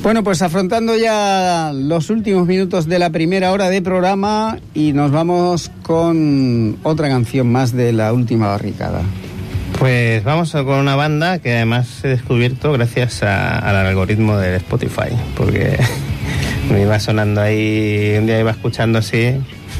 Bueno, pues afrontando ya los últimos minutos de la primera hora de programa y nos vamos con otra canción más de La Última Barricada. Pues vamos con una banda que además he descubierto gracias al algoritmo de Spotify, porque me iba sonando ahí, un día iba escuchando así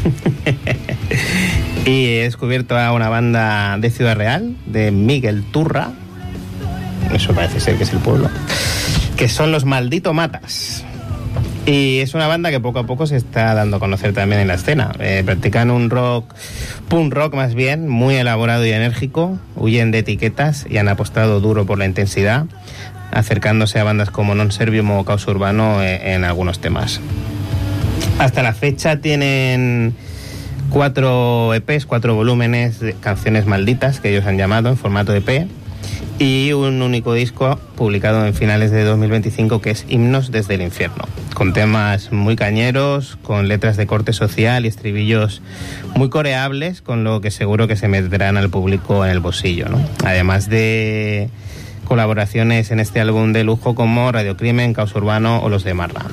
y he descubierto a una banda de Ciudad Real, de Miguel Turra, eso parece ser que es el pueblo, que son Los Maldito Matas. Y es una banda que poco a poco se está dando a conocer también en la escena. Practican un rock, punk rock más bien, muy elaborado y enérgico, huyen de etiquetas y han apostado duro por la intensidad, acercándose a bandas como Non Servium o Caos Urbano en algunos temas. Hasta la fecha tienen 4 EPs, 4 volúmenes de canciones malditas, que ellos han llamado, en formato EP, y un único disco publicado en finales de 2025 que es Himnos desde el Infierno, con temas muy cañeros, con letras de corte social y estribillos muy coreables, con lo que seguro que se meterán al público en el bolsillo, ¿no? Además de colaboraciones en este álbum de lujo como Radiocrimen, Caos Urbano o Los de Marras,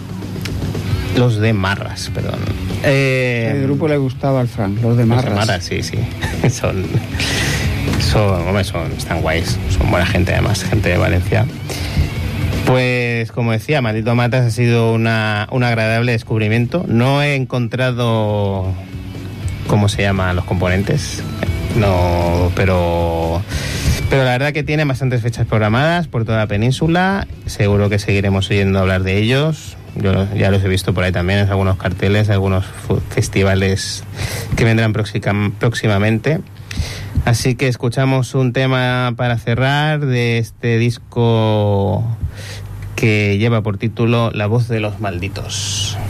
perdón. El grupo le gustaba al Fran, Los de Marras. Sí. Están guays, son buena gente además, gente de Valencia. Pues como decía, Maldito Matas ha sido un agradable descubrimiento. No he encontrado cómo se llaman los componentes, no, pero la verdad que tienen bastantes fechas programadas por toda la península. Seguro que seguiremos oyendo hablar de ellos. Yo ya los he visto por ahí también en algunos carteles, algunos festivales que vendrán próximamente. Así que escuchamos un tema para cerrar de este disco que lleva por título La Voz de los Malditos.